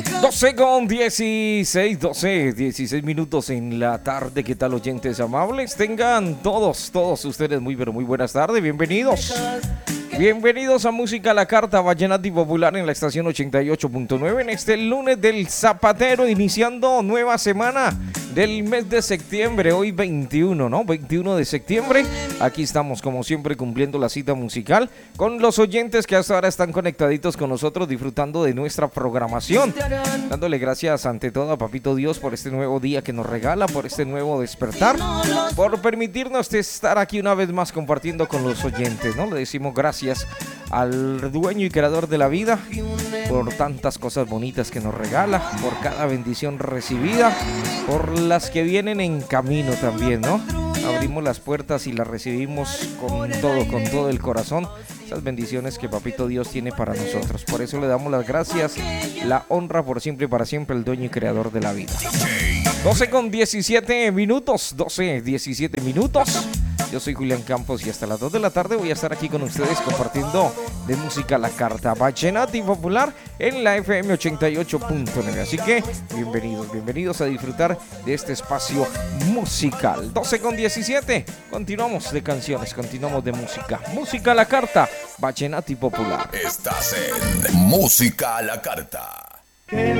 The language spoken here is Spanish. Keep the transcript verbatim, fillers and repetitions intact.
doce con dieciséis, doce, dieciséis minutos en la tarde. ¿Qué tal, oyentes amables? Tengan todos, todos ustedes muy, pero muy buenas tardes. Bienvenidos. Bienvenidos a Música a la Carta, Vallenato y Popular en la estación ochenta y ocho punto nueve en este lunes del Zapatero, iniciando nueva semana del mes de septiembre, hoy veintiuno, ¿no? veintiuno de septiembre. Aquí estamos, como siempre, cumpliendo la cita musical con los oyentes que hasta ahora están conectaditos con nosotros, disfrutando de nuestra programación. Dándole gracias ante todo a Papito Dios por este nuevo día que nos regala, por este nuevo despertar, por permitirnos estar aquí una vez más compartiendo con los oyentes, ¿no? Le decimos gracias al dueño y creador de la vida por tantas cosas bonitas que nos regala, por cada bendición recibida, por las que vienen en camino también, ¿no? Abrimos las puertas y las recibimos con todo, con todo el corazón, esas bendiciones que Papito Dios tiene para nosotros. Por eso le damos las gracias, la honra por siempre y para siempre al dueño y creador de la vida. doce con diecisiete minutos, doce, diecisiete minutos. Yo soy Julián Campos y hasta las dos de la tarde voy a estar aquí con ustedes compartiendo de Música a la Carta, Vallenato y Popular en la F M ochenta y ocho punto nueve. Así que bienvenidos, bienvenidos a disfrutar de este espacio musical. doce con diecisiete, continuamos de canciones, continuamos de música. Música a la Carta, Vallenato y Popular. Estás en Música a la Carta.